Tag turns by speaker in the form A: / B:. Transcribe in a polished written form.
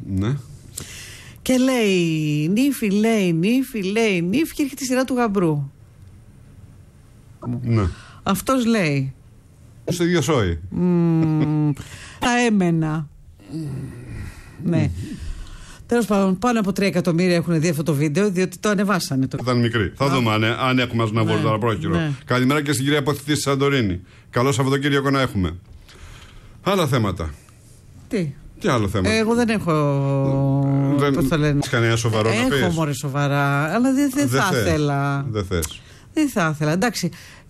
A: Ναι.
B: Και λέει νύφη και έρχεται η σειρά του γαμπρού.
A: Ναι.
B: Αυτός λέει.
A: Στο ίδιο σόι.
B: Τα έμενα. Ναι. Τέλος πάντων, πάνω από 3 εκατομμύρια έχουν δει αυτό το βίντεο, διότι το ανεβάσανε.
A: Ήταν μικρή. Θα δούμε αν έχουμε να βγάλουμε τώρα πρόχειρο.
B: Ναι.
A: Καλημέρα και στην κυρία Αποθητή στη Σαντορίνη. Καλό Σαββατοκύριακο να έχουμε. Άλλα θέματα. Τι άλλο θέμα?
B: Εγώ δεν έχω. Πώς το λένε?
A: Έχεις κανένα σοβαρό να πεις?
B: Έχω μωρέ σοβαρά, αλλά δεν θα ήθελα.
A: Δεν θες.
B: Δεν θα ήθελα. Εντάξει,